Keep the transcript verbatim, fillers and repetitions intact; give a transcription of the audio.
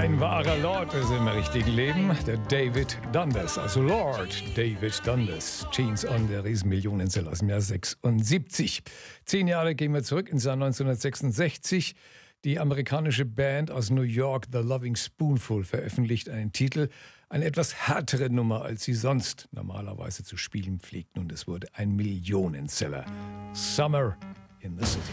Ein wahrer Lord ist im richtigen Leben, der David Dundas, also Lord David Dundas. Jeans on, der Riesenmillionenseller aus dem Jahr sechsundsiebzig. Zehn Jahre gehen wir zurück ins Jahr neunzehnhundertsechsundsechzig. Die amerikanische Band aus New York, The Loving Spoonful, veröffentlicht einen Titel, eine etwas härtere Nummer, als sie sonst normalerweise zu spielen pflegten. Und es wurde ein Millionenseller. Summer in the City.